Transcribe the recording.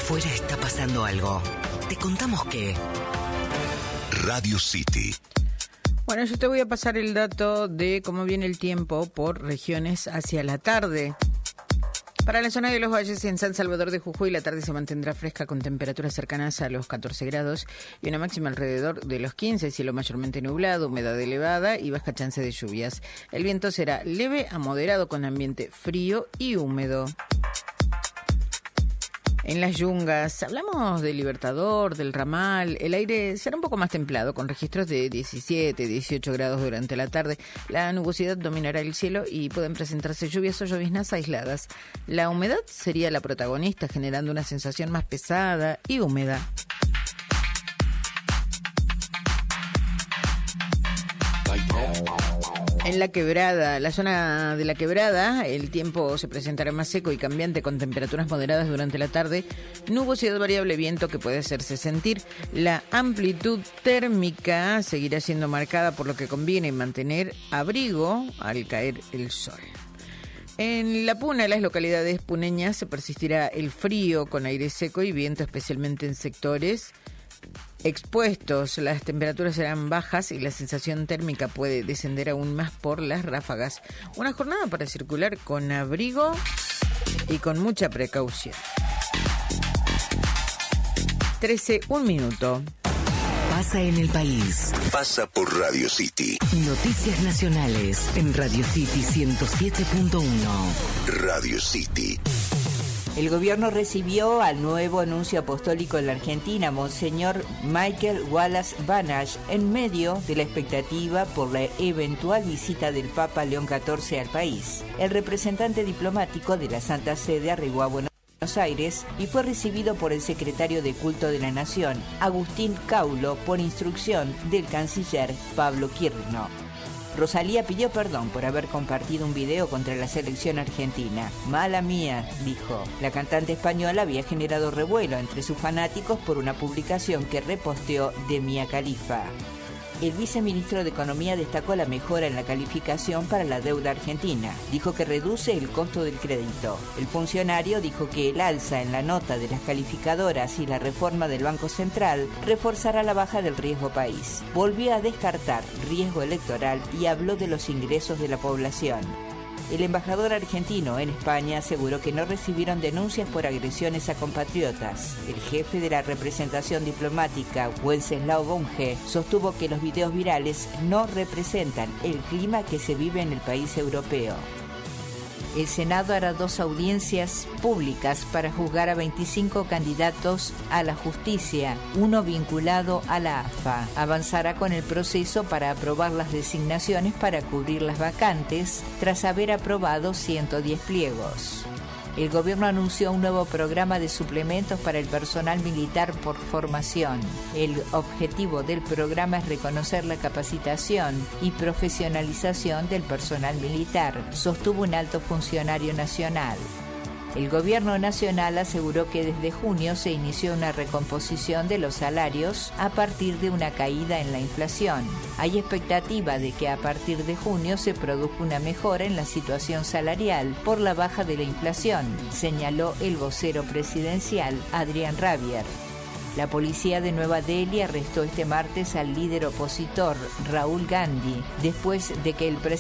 Afuera está pasando algo. Te contamos qué. Radio City. Bueno, yo te voy a pasar el dato de cómo viene el tiempo por regiones hacia la tarde. Para la zona de los valles en San Salvador de Jujuy, la tarde se mantendrá fresca con temperaturas cercanas a los 14 grados y una máxima alrededor de los 15, cielo mayormente nublado, humedad elevada y baja chance de lluvias. El viento será leve a moderado con ambiente frío y húmedo. En las Yungas, hablamos del Libertador, del Ramal, el aire será un poco más templado, con registros de 17, 18 grados durante la tarde. La nubosidad dominará el cielo y pueden presentarse lluvias o lloviznas aisladas. La humedad sería la protagonista, generando una sensación más pesada y húmeda. En la Quebrada, la zona de la Quebrada, el tiempo se presentará más seco y cambiante con temperaturas moderadas durante la tarde, nubosidad variable, viento que puede hacerse sentir. La amplitud térmica seguirá siendo marcada, por lo que conviene mantener abrigo al caer el sol. En La Puna, las localidades puneñas, se persistirá el frío con aire seco y viento, especialmente en sectores expuestos. Las temperaturas serán bajas y la sensación térmica puede descender aún más por las ráfagas. Una jornada para circular con abrigo y con mucha precaución. 13:01 minuto. Pasa en el país. Pasa por Radio City. Noticias nacionales en Radio City 107.1. Radio City. El gobierno recibió al nuevo nuncio apostólico en la Argentina, Monseñor Michael Wallace Banash, en medio de la expectativa por la eventual visita del Papa León XIV al país. El representante diplomático de la Santa Sede arribó a Buenos Aires y fue recibido por el secretario de Culto de la Nación, Agustín Caulo, por instrucción del canciller Pablo Quirno. Rosalía pidió perdón por haber compartido un video contra la selección argentina. Mala mía, dijo. La cantante española había generado revuelo entre sus fanáticos por una publicación que reposteó de Mia Khalifa. El viceministro de Economía destacó la mejora en la calificación para la deuda argentina. Dijo que reduce el costo del crédito. El funcionario dijo que el alza en la nota de las calificadoras y la reforma del Banco Central reforzará la baja del riesgo país. Volvió a descartar riesgo electoral y habló de los ingresos de la población. El embajador argentino en España aseguró que no recibieron denuncias por agresiones a compatriotas. El jefe de la representación diplomática, Wenceslao Bunge, sostuvo que los videos virales no representan el clima que se vive en el país europeo. El Senado hará 2 audiencias públicas para juzgar a 25 candidatos a la justicia, uno vinculado a la AFA. Avanzará con el proceso para aprobar las designaciones para cubrir las vacantes, tras haber aprobado 110 pliegos. El gobierno anunció un nuevo programa de suplementos para el personal militar por formación. El objetivo del programa es reconocer la capacitación y profesionalización del personal militar, sostuvo un alto funcionario nacional. El gobierno nacional aseguró que desde junio se inició una recomposición de los salarios a partir de una caída en la inflación. Hay expectativa de que a partir de junio se produzca una mejora en la situación salarial por la baja de la inflación, señaló el vocero presidencial Adrián Rabier. La policía de Nueva Delhi arrestó este martes al líder opositor Rahul Gandhi, después de que el presidente